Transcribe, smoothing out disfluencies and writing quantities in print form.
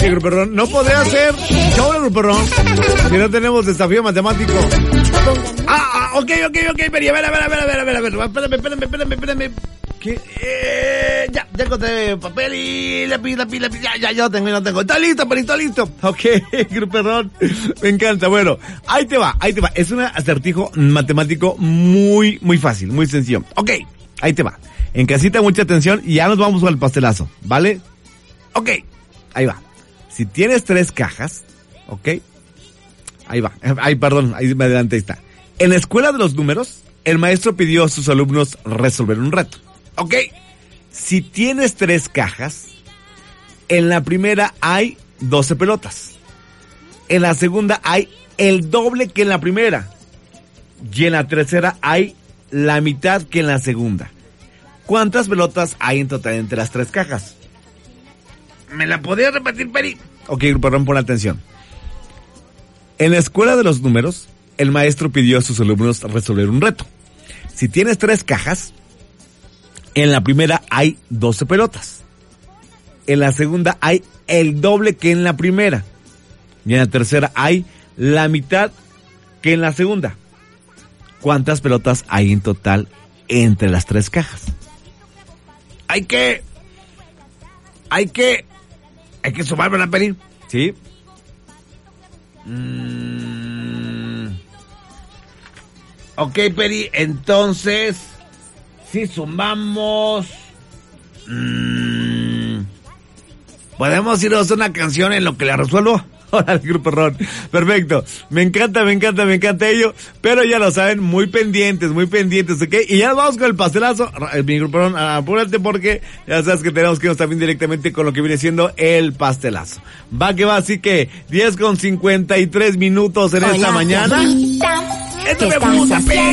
Grupo Ron, no podría ser show de Grupo Ron si no tenemos desafío matemático. Ok, Peri, a ver, espérame. ¿Qué? Ya encontré papel y lápiz, ya lo tengo. Está listo, Peri, está listo. Ok, Grupo Ron, me encanta. Bueno, ahí te va. Es un acertijo matemático muy fácil, muy sencillo. Ok, ahí te va. En casita, mucha atención y ya nos vamos al pastelazo, ¿vale? Ok, ahí va. Si tienes 3 cajas, ok, ahí va. Ahí me adelanté, ahí está. En la escuela de los números, el maestro pidió a sus alumnos resolver un reto. Ok, si tienes 3 cajas, en la primera hay 12 pelotas. En la segunda hay el doble que en la primera. Y en la tercera hay la mitad que en la segunda. ¿Cuántas pelotas hay en total entre las 3 cajas? ¿Me la podías repetir, Peri? Ok, perdón, pon atención. En la escuela de los números, el maestro pidió a sus alumnos resolver un reto. Si tienes 3 cajas, en la primera hay 12 pelotas. En la segunda hay el doble que en la primera. Y en la tercera hay la mitad que en la segunda. ¿Cuántas pelotas hay en total entre las 3 cajas? Hay que sumar, ¿verdad, Peri? Sí. Ok, Peri, entonces, si sumamos, ¿podemos irnos a una canción en lo que la resuelvo? Hola, el Grupo Ron. Perfecto. Me encanta ello. Pero ya lo saben, muy pendientes, ¿ok? Y ya vamos con el pastelazo. Mi Grupo Ron, apúrate porque ya sabes que tenemos que irnos también directamente con lo que viene siendo el pastelazo. Va que va, así que 10:53 en esta mañana. Esto me gusta, Peri.